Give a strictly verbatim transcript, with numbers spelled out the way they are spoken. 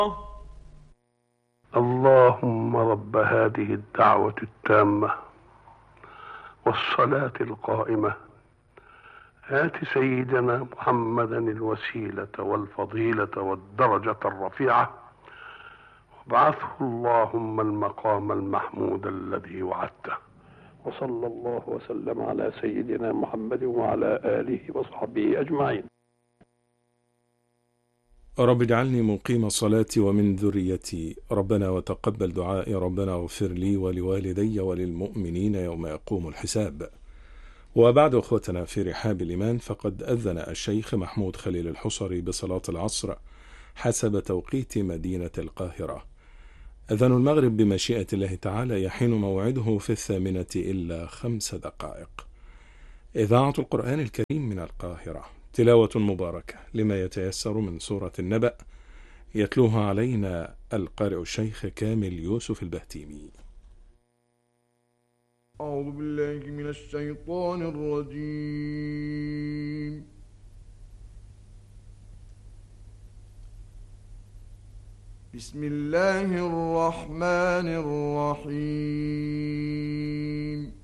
اللهم رب هذه الدعوة التامة والصلاة القائمة آت سيدنا محمدا الوسيلة والفضيلة والدرجة الرفيعة وابعثه اللهم المقام المحمود الذي وعدته. وصلى الله وسلم على سيدنا محمد وعلى آله وصحبه أجمعين. رب اجعلني مقيم الصلاة ومن ذريتي، ربنا وتقبل دعائي، ربنا اغفر لي ولوالدي وللمؤمنين يوم يقوم الحساب. وبعد أخوتنا في رحاب الإيمان، فقد أذن الشيخ محمود خليل الحصري بصلاة العصر حسب توقيت مدينة القاهرة. أذان المغرب بمشيئة الله تعالى يحين موعده في الثامنة إلا خمس دقائق. إذاعة القرآن الكريم من القاهرة، تلاوة مباركة لما يتيسر من سورة النبأ، يتلوها علينا القارئ الشيخ كامل يوسف البهتيمي. أعوذ بالله من الشيطان الرجيم. بسم الله الرحمن الرحيم.